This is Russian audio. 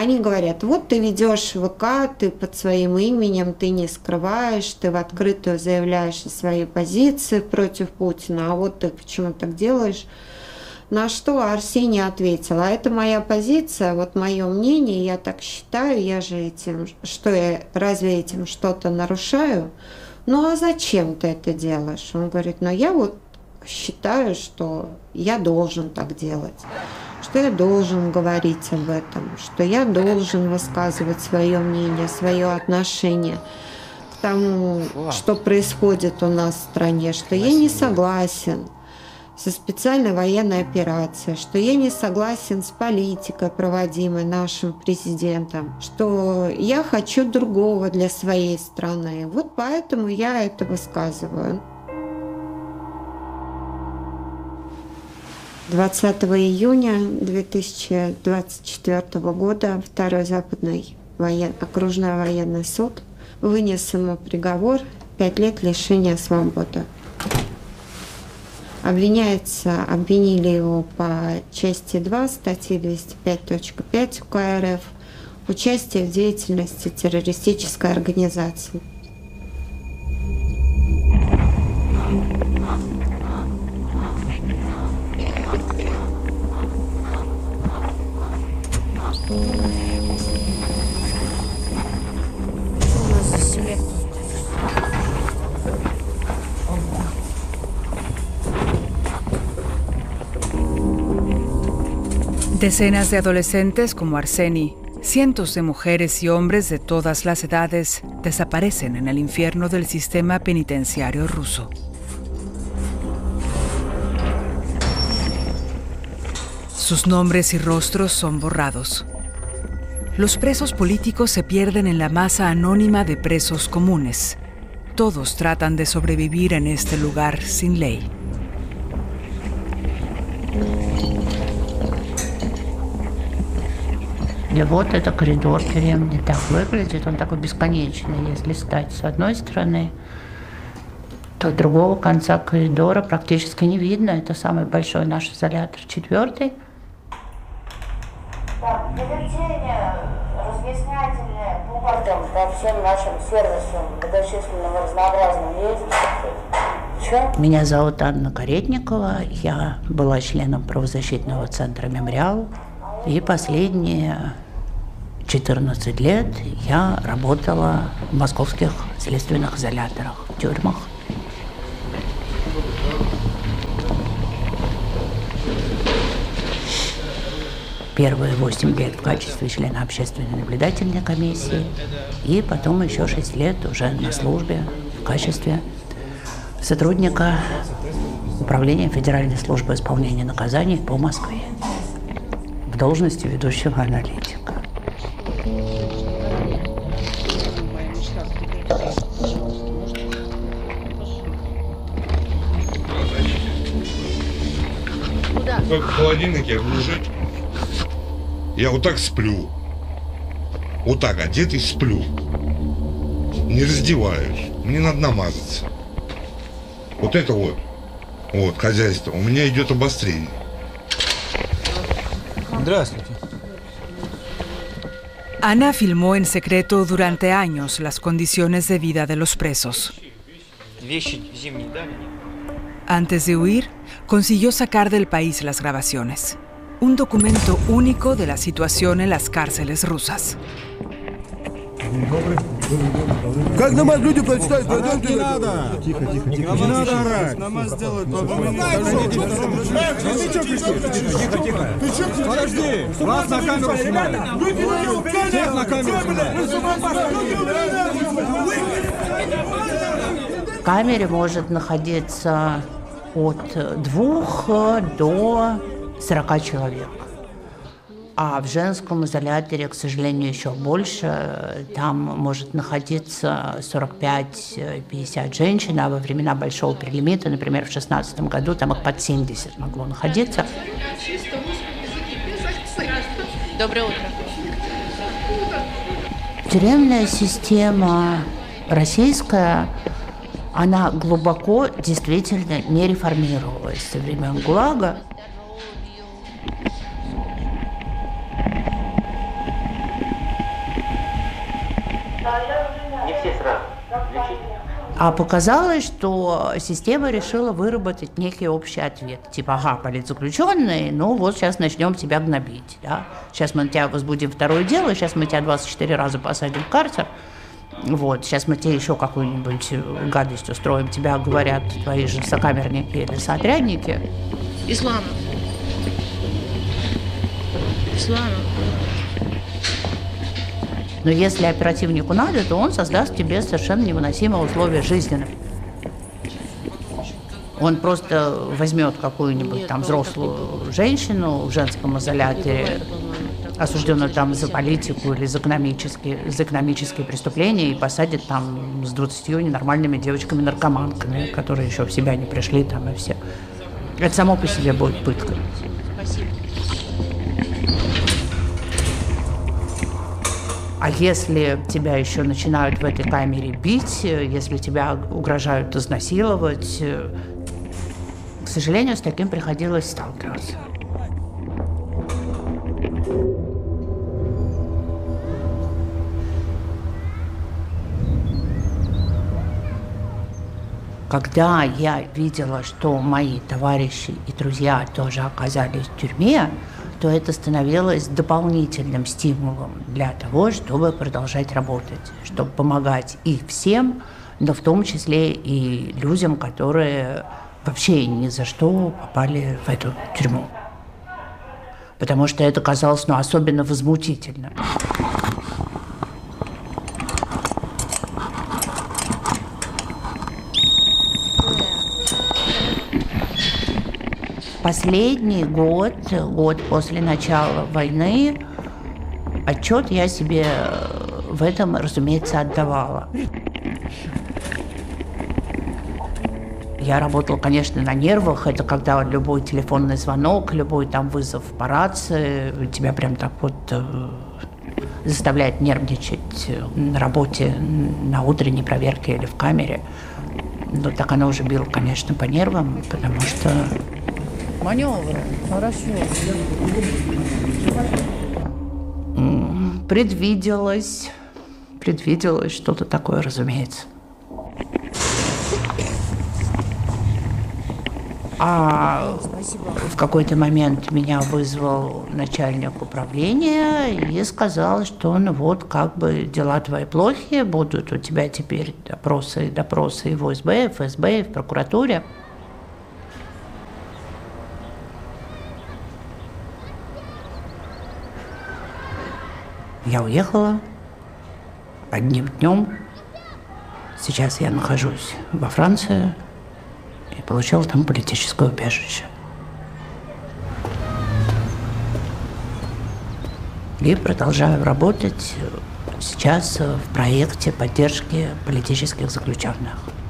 Они говорят, вот ты ведешь ВК, ты под своим именем, ты не скрываешь, ты в открытую заявляешь о своей позиции против Путина, а вот ты почему так делаешь? На что Арсений ответил, а это моя позиция, вот мое мнение, я так считаю, я же этим, что я разве этим что-то нарушаю? Ну а зачем ты это делаешь? Он говорит, ну я вот считаю, что я должен так делать, что я должен говорить об этом, что я должен высказывать свое мнение, свое отношение к тому, что происходит у нас в стране, что я не согласен со специальной военной операцией, что я не согласен с политикой, проводимой нашим президентом, что я хочу другого для своей страны. Вот поэтому я это высказываю. 20 июня 2024 года Второй Западный окружной военный суд вынес ему приговор 5 лет лишения свободы. Обвинили его по части 2 статьи 205.5 УК РФ «Участие в деятельности террористической организации». Decenas de adolescentes como Arseni, cientos de mujeres y hombres de todas las edades desaparecen en el infierno del sistema penitenciario ruso. Sus nombres y rostros son borrados. Los presos políticos se pierden en la masa anónima de presos comunes. Todos tratan de sobrevivir en este lugar sin ley. И вот это коридор тюремный так выглядит, он такой бесконечный. Если стать с одной стороны, то другого конца коридора практически не видно. Это самый большой наш изолятор, 4-й. Бюллетени разъяснятельные пунктом по всем нашим сервисам многочисленным разнообразным есть. Меня зовут Анна Каретникова, я была членом правозащитного центра «Мемориал», и последние 14 лет я работала в московских следственных изоляторах, в тюрьмах. Первые 8 лет в качестве члена общественной наблюдательной комиссии, и потом еще 6 лет уже на службе в качестве сотрудника Управления Федеральной службы исполнения наказаний по Москве в должности ведущего аналитика. Как в холодильнике лежит. Я вот так сплю. Вот так одетый сплю. Не раздеваюсь. Мне надо намазаться. Вот это вот хозяйство. У меня идет обострение. Здравствуйте. Ana filmó en secreto durante años las condiciones de vida de los presos. Antes de huir, consiguió sacar del país las grabaciones. Un documento único de la situación en las cárceles rusas. Как намаз люди прочитают? Не надо! Тихо. Не надо орать! Намаз делают по Тихо. Подожди! Вас на камеру снимали! Всех на камеру снимали! В камере может находиться от 2 до 40 человек. А в женском изоляторе, к сожалению, еще больше. Там может находиться 45-50 женщин, а во времена большого перелимита, например, в 2016 году, там их под 70 могло находиться. Доброе утро. Тюремная система российская, она глубоко действительно не реформировалась со времен ГУЛАГа. Не все сразу. Лечить. А показалось, что система решила выработать некий общий ответ. Типа, ага, политзаключенный, ну вот сейчас начнем тебя гнобить. Да? Сейчас мы на тебя возбудим второе дело, сейчас мы тебя 24 раза посадим в карцер. Вот, сейчас мы тебе еще какую-нибудь гадость устроим. Тебя говорят твои же сокамерники или соотрядники. Исламов. Но если оперативнику надо, то он создаст тебе совершенно невыносимые условия жизненные. Он просто возьмет какую-нибудь там взрослую женщину в женском изоляторе, осужденную там за политику или за экономические преступления, и посадит там с 20 ненормальными девочками-наркоманками, которые еще в себя не пришли там и все. Это само по себе будет пыткой. Спасибо. А если тебя еще начинают в этой камере бить, если тебя угрожают изнасиловать, к сожалению, с таким приходилось сталкиваться. Когда я видела, что мои товарищи и друзья тоже оказались в тюрьме, то это становилось дополнительным стимулом для того, чтобы продолжать работать, чтобы помогать и всем, но в том числе и людям, которые вообще ни за что попали в эту тюрьму. Потому что это казалось, особенно возмутительным. Последний год после начала войны, отчет я себе в этом, разумеется, отдавала. Я работала, конечно, на нервах. Это когда любой телефонный звонок, любой там вызов по рации тебя прям так вот заставляет нервничать на работе, на утренней проверке или в камере. Но так оно уже било, конечно, по нервам, потому что... Маневры. Хорошо. Предвиделось что-то такое, разумеется. А в какой-то момент меня вызвал начальник управления и сказал, что вот как бы дела твои плохи, будут у тебя теперь допросы и в ОСБ, в ФСБ, и в прокуратуре. Я уехала одним днем. Сейчас я нахожусь во Франции и получила там политическое убежище. И продолжаю работать сейчас в проекте поддержки политических заключенных.